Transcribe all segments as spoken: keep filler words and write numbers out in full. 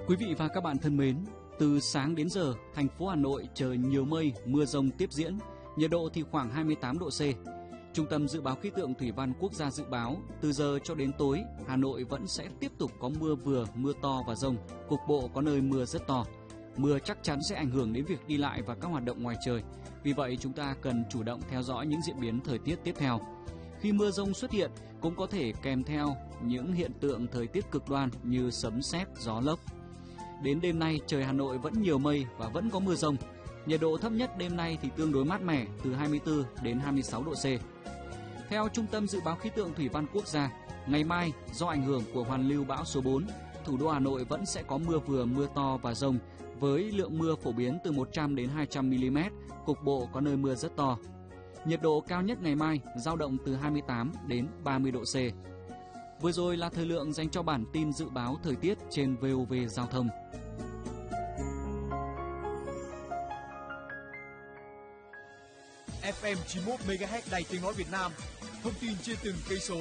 Quý vị và các bạn thân mến, từ sáng đến giờ, thành phố Hà Nội trời nhiều mây, mưa rông tiếp diễn, nhiệt độ thì khoảng hai mươi tám độ C. Trung tâm Dự báo Khí tượng Thủy văn Quốc gia dự báo, từ giờ cho đến tối, Hà Nội vẫn sẽ tiếp tục có mưa vừa, mưa to và dông, cục bộ có nơi mưa rất to. Mưa chắc chắn sẽ ảnh hưởng đến việc đi lại và các hoạt động ngoài trời. Vì vậy, chúng ta cần chủ động theo dõi những diễn biến thời tiết tiếp theo. Khi mưa rông xuất hiện, cũng có thể kèm theo những hiện tượng thời tiết cực đoan như sấm sét, gió lốc. Đến đêm nay, trời Hà Nội vẫn nhiều mây và vẫn có mưa rông. Nhiệt độ thấp nhất đêm nay thì tương đối mát mẻ, từ hai mươi tư đến hai mươi sáu độ C. Theo Trung tâm Dự báo Khí tượng Thủy văn Quốc gia, ngày mai do ảnh hưởng của hoàn lưu bão số bốn, thủ đô Hà Nội vẫn sẽ có mưa vừa, mưa to và dông với lượng mưa phổ biến từ một trăm đến hai trăm mi-li-mét, cục bộ có nơi mưa rất to. Nhiệt độ cao nhất ngày mai dao động từ hai mươi tám đến ba mươi độ C. Vừa rồi là thời lượng dành cho bản tin dự báo thời tiết trên vê o vê Giao thông. ép em chín mươi mốt mê ga héc Đài Tiếng nói Việt Nam, thông tin trên từng cây số.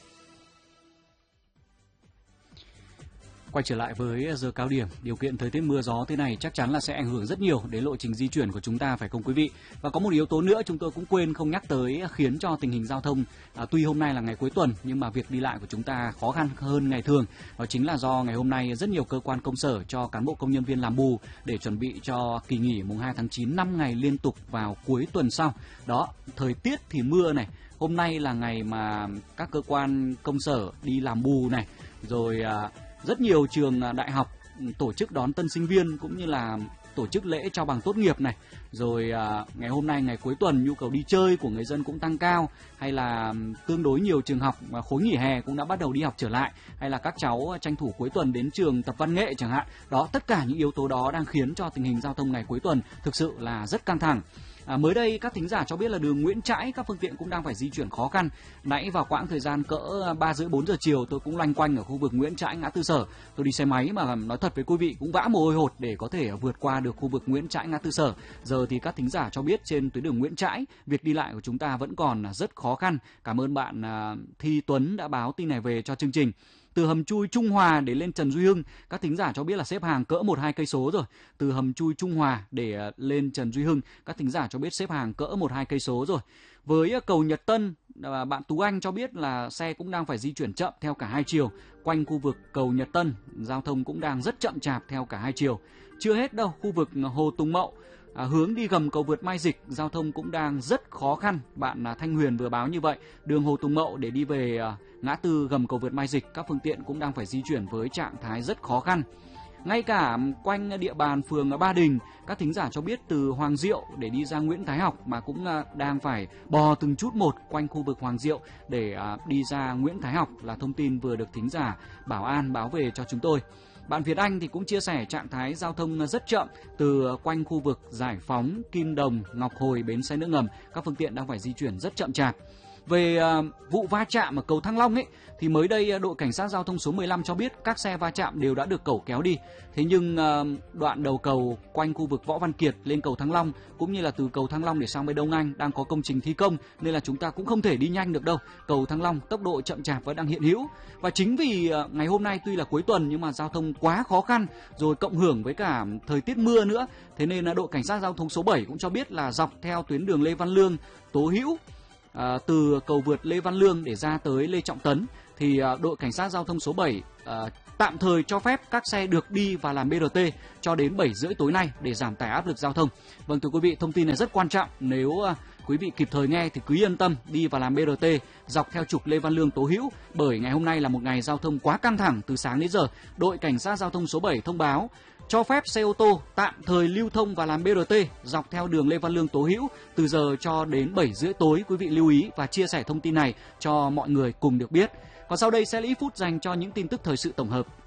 Quay trở lại với giờ cao điểm, điều kiện thời tiết mưa gió thế này chắc chắn là sẽ ảnh hưởng rất nhiều đến lộ trình di chuyển của chúng ta, phải không quý vị? Và có một yếu tố nữa chúng tôi cũng quên không nhắc tới khiến cho tình hình giao thông à, tuy hôm nay là ngày cuối tuần nhưng mà việc đi lại của chúng ta khó khăn hơn ngày thường. Đó chính là do ngày hôm nay rất nhiều cơ quan công sở cho cán bộ công nhân viên làm bù để chuẩn bị cho kỳ nghỉ mùng hai tháng chín năm ngày liên tục vào cuối tuần sau. Đó, thời tiết thì mưa này, hôm nay là ngày mà các cơ quan công sở đi làm bù này, rồi à, rất nhiều trường đại học tổ chức đón tân sinh viên cũng như là tổ chức lễ trao bằng tốt nghiệp này. Rồi à, ngày hôm nay ngày cuối tuần nhu cầu đi chơi của người dân cũng tăng cao, hay là tương đối nhiều trường học mà khối nghỉ hè cũng đã bắt đầu đi học trở lại, hay là các cháu tranh thủ cuối tuần đến trường tập văn nghệ chẳng hạn. Đó, tất cả những yếu tố đó đang khiến cho tình hình giao thông ngày cuối tuần thực sự là rất căng thẳng. À, mới đây các thính giả cho biết là đường Nguyễn Trãi các phương tiện cũng đang phải di chuyển khó khăn. Nãy vào quãng thời gian cỡ ba rưỡi bốn giờ chiều tôi cũng loanh quanh ở khu vực Nguyễn Trãi ngã tư Sở. Tôi đi xe máy mà nói thật với quý vị cũng vã mồ hôi hột để có thể vượt qua được khu vực Nguyễn Trãi ngã tư Sở. Giờ thì các thính giả cho biết trên tuyến đường Nguyễn Trãi việc đi lại của chúng ta vẫn còn rất khó khăn. Cảm ơn bạn à, Thi Tuấn đã báo tin này về cho chương trình. Từ hầm chui Trung Hòa để lên Trần Duy Hưng, các thính giả cho biết là xếp hàng cỡ một hai cây số rồi. Từ hầm chui Trung Hòa để lên Trần Duy Hưng, các thính giả cho biết xếp hàng cỡ một hai cây số rồi. Với cầu Nhật Tân, bạn Tú Anh cho biết là xe cũng đang phải di chuyển chậm theo cả hai chiều. Quanh khu vực cầu Nhật Tân, giao thông cũng đang rất chậm chạp theo cả hai chiều. Chưa hết đâu, khu vực Hồ Tùng Mậu, À, hướng đi gầm cầu vượt Mai Dịch, giao thông cũng đang rất khó khăn. Bạn à, Thanh Huyền vừa báo như vậy. Đường Hồ Tùng Mậu để đi về à, ngã tư gầm cầu vượt Mai Dịch, các phương tiện cũng đang phải di chuyển với trạng thái rất khó khăn. Ngay cả quanh địa bàn phường Ba Đình, các thính giả cho biết từ Hoàng Diệu để đi ra Nguyễn Thái Học mà cũng à, đang phải bò từng chút một quanh khu vực Hoàng Diệu để à, đi ra Nguyễn Thái Học, là thông tin vừa được thính giả Bảo An báo về cho chúng tôi. Bạn Việt Anh thì cũng chia sẻ trạng thái giao thông rất chậm từ quanh khu vực Giải Phóng, Kim Đồng, Ngọc Hồi, bến xe nước ngầm, các phương tiện đang phải di chuyển rất chậm chạp. Về uh, vụ va chạm ở cầu Thăng Long ấy thì mới đây đội cảnh sát giao thông số mười lăm cho biết các xe va chạm đều đã được cẩu kéo đi. Thế nhưng uh, đoạn đầu cầu quanh khu vực Võ Văn Kiệt lên cầu Thăng Long cũng như là từ cầu Thăng Long để sang bên Đông Anh đang có công trình thi công nên là chúng ta cũng không thể đi nhanh được đâu. Cầu Thăng Long tốc độ chậm chạp vẫn đang hiện hữu. Và chính vì uh, ngày hôm nay tuy là cuối tuần nhưng mà giao thông quá khó khăn rồi cộng hưởng với cả thời tiết mưa nữa, thế nên uh, đội cảnh sát giao thông số bảy cũng cho biết là dọc theo tuyến đường Lê Văn Lương, Tố Hữu, À, từ cầu vượt Lê Văn Lương để ra tới Lê Trọng Tấn thì à, đội cảnh sát giao thông số bảy à, tạm thời cho phép các xe được đi và làm bê rờ tê cho đến bảy rưỡi tối nay để giảm tải áp lực giao thông. Vâng thưa quý vị, thông tin này rất quan trọng, nếu à, quý vị kịp thời nghe thì cứ yên tâm đi và làm bê rờ tê dọc theo trục Lê Văn Lương, Tố Hữu, bởi ngày hôm nay là một ngày giao thông quá căng thẳng từ sáng đến giờ. Đội cảnh sát giao thông số bảy thông báo cho phép xe ô tô tạm thời lưu thông và làm bê rờ tê dọc theo đường Lê Văn Lương, Tố Hữu từ giờ cho đến bảy rưỡi tối. Quý vị lưu ý và chia sẻ thông tin này cho mọi người cùng được biết. Còn sau đây sẽ là ít phút dành cho những tin tức thời sự tổng hợp.